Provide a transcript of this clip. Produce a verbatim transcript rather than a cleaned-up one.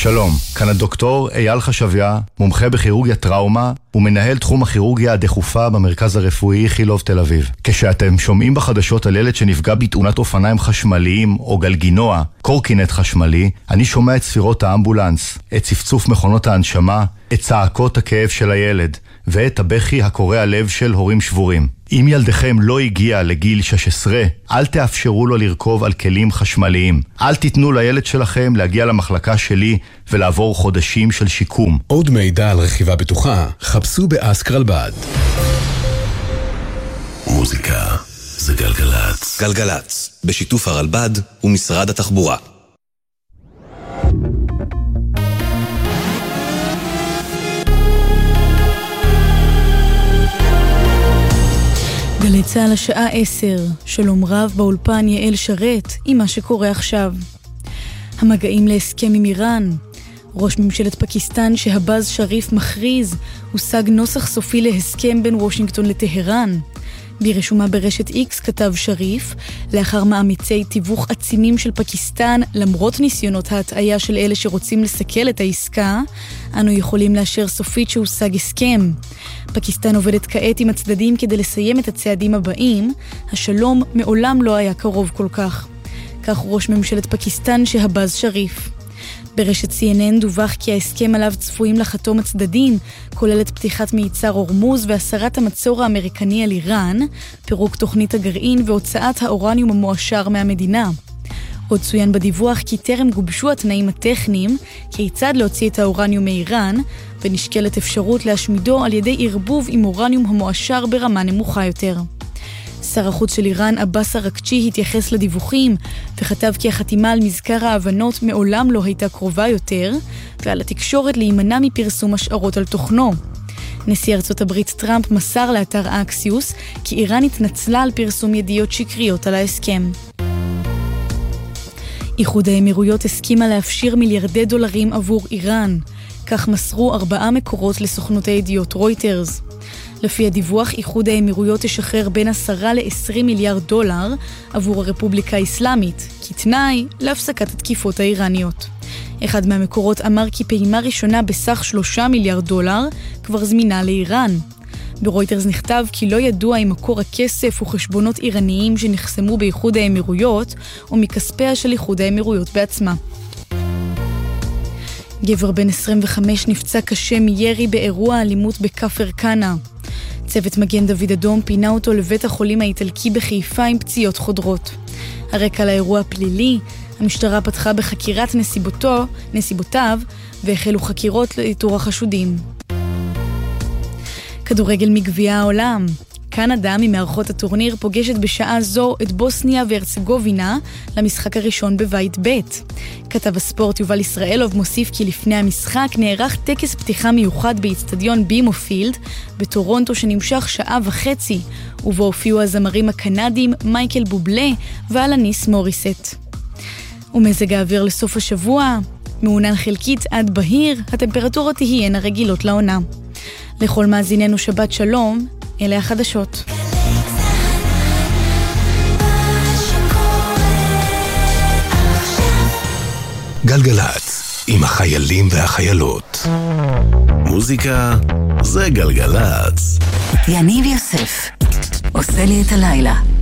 שלום, כאן הדוקטור אייל חשביה, מומחה בכירורגיה טראומה ומנהל תחום הכירורגיה הדחופה במרכז הרפואי איכילוב תל אביב. כשאתם שומעים בחדשות על ילד שנפגע בתאונת אופניים חשמליים או גלגינוע, קורקינט חשמלי, אני שומע את ספירות האמבולנס, את צפצוף מכונות ההנשמה, את צעקות הכאב של הילד ואת הבכי הקורע לב של הורים שבורים. אם ילדכם לא הגיע לגיל שש עשרה, אל תאפשרו לו לרכוב על כלים חשמליים. אל תיתנו לילד שלכם להגיע למחלקה שלי ולעבור חודשים של שיקום. עוד מידע על רכיבה בטוחה, חפשו באסק רלב"ד. מוזיקה זה גלגלץ. גלגלץ, בשיתוף הרלב"ד ומשרד התחבורה. גלי צהל השעה עשר, שלום רב באולפן יעל שרת עם מה שקורה עכשיו. המגעים להסכם עם איראן. ראש ממשלת פקיסטן שהבאז שריף מכריז, הושג נוסח סופי להסכם בין וושינגטון לטהרן. ברשומה ברשת איקס כתב שריף, לאחר מאמצי תיווך עצימים של פקיסטן, למרות ניסיונות ההטעיה של אלה שרוצים לסכל את העסקה, אנו יכולים לאשר סופית שהושג הסכם. פקיסטן עובדת כעת עם הצדדים כדי לסיים את הצעדים הבאים, השלום מעולם לא היה קרוב כל כך. כך ראש ממשלת פקיסטן שהבאז שריף. ברשת סי אן אן דווח כי ההסכם עליו צפויים לחתום הצדדים, כולל את פתיחת מיצר הורמוז והסרת המצור האמריקני על איראן, פירוק תוכנית הגרעין והוצאת האורניום המועשר מהמדינה. עוד צוין בדיווח כי טרם גובשו התנאים הטכניים, כיצד להוציא את האורניום מאיראן, ונשקלת אפשרות להשמידו על ידי ערבוב עם אורניום המועשר ברמה נמוכה יותר. שר החוץ של איראן, עבאס אראקצ'י, התייחס לדיווחים וכתב כי החתימה על מזכר ההבנות מעולם לא הייתה קרובה יותר, ועל התקשורת להימנע מפרסום השערות על תוכנו. נשיא ארצות הברית טראמפ מסר לאתר אקסיוס כי איראן התנצלה על פרסום ידיעות שקריות על ההסכם. איחוד האמירויות הסכימה להפשיר מיליארדי דולרים עבור איראן, כך מסרו ארבעה מקורות לסוכנות הידיעות רויטרס. לפי הדיווח, איחוד האמירויות תשחרר בין עשרה לעשרים מיליארד דולר עבור הרפובליקה האסלאמית, כתנאי להפסקת התקיפות האיראניות. אחד מהמקורות אמר כי פעימה ראשונה בסך שלושה מיליארד דולר כבר זמינה לאיראן. ברויטרס נכתב כי לא ידוע אם מקור הכסף וחשבונות איראניים שנחסמו באיחוד האמירויות או מכספיה של איחוד האמירויות בעצמה. גבר בן עשרים וחמש נפצע קשה מירי באירוע אלימות בכפר קנה. צוות מגן דוד אדום פינה אותו לבית החולים האיטלקי בחיפה עם פציעות חודרות. הרקע לאירוע פלילי, המשטרה פתחה בחקירת נסיבותו, נסיבותיו והחלו חקירות לאיתור החשודים. כדורגל מגביע העולם. קנדה ממארחות הטורניר פוגשת בשעה זו את בוסניה והרצגובינה למשחק הראשון בבית ב'. כתב הספורט יובל ישראלוב מוסיף כי לפני המשחק נערך טקס פתיחה מיוחד באצטדיון בימופילד בטורונטו שנמשך שעה וחצי, ובו הופיעו הזמרים הקנדים מייקל בובלה ואלניס מוריסט. ומזג האוויר לסוף השבוע, מעונן חלקית עד בהיר, הטמפרטורות תהיינה רגילות לעונה. לכל מאזיננו שבת שלום, אלה החדשות. גלגלץ, עם החיילים והחיילות. מוזיקה זה גלגלץ. יניב יוסף, עושה לי את הלילה.